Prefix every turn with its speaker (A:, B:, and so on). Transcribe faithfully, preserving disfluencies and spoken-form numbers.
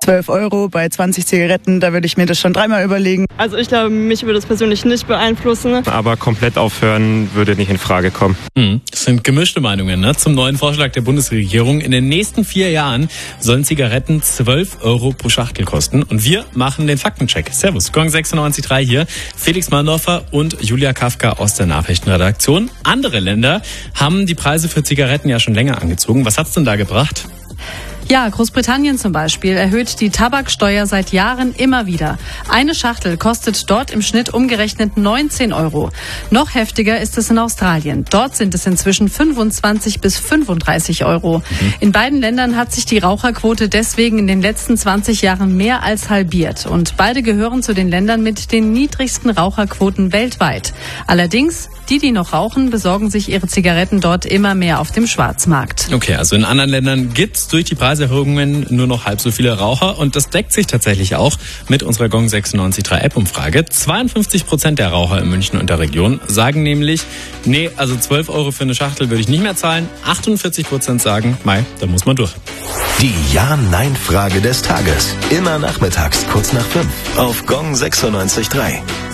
A: zwölf Euro bei zwanzig Zigaretten, da würde ich mir das schon dreimal überlegen.
B: Also ich glaube, mich würde es persönlich nicht beeinflussen.
C: Aber komplett aufhören würde nicht in Frage kommen.
D: Hm, das sind gemischte Meinungen, ne? Zum neuen Vorschlag der Bundesregierung. In den nächsten vier Jahren sollen Zigaretten zwölf Euro pro Schachtel kosten. Und wir machen den Faktencheck. Servus, Gong sechsundneunzig Komma drei hier. Felix Mandorfer und Julia Kafka aus der Nachrichtenredaktion. Andere Länder haben die Preise für Zigaretten ja schon länger angezogen. Was hat's denn da gebracht?
E: Ja, Großbritannien zum Beispiel erhöht die Tabaksteuer seit Jahren immer wieder. Eine Schachtel kostet dort im Schnitt umgerechnet neunzehn Euro. Noch heftiger ist es in Australien. Dort sind es inzwischen fünfundzwanzig bis fünfunddreißig Euro. Mhm. In beiden Ländern hat sich die Raucherquote deswegen in den letzten zwanzig Jahren mehr als halbiert. Und beide gehören zu den Ländern mit den niedrigsten Raucherquoten weltweit. Allerdings, die, die noch rauchen, besorgen sich ihre Zigaretten dort immer mehr auf dem Schwarzmarkt.
D: Okay, also in anderen Ländern gibt's durch die Preiserhöhungen nur noch halb so viele Raucher und das deckt sich tatsächlich auch mit unserer Gong sechsundneunzig Komma drei App-Umfrage. zweiundfünfzig Prozent der Raucher in München und der Region sagen nämlich, nee, also zwölf Euro für eine Schachtel würde ich nicht mehr zahlen. achtundvierzig Prozent sagen, mei, da muss man durch.
F: Die Ja-Nein-Frage des Tages. Immer nachmittags kurz nach fünf auf Gong sechsundneunzig Komma drei.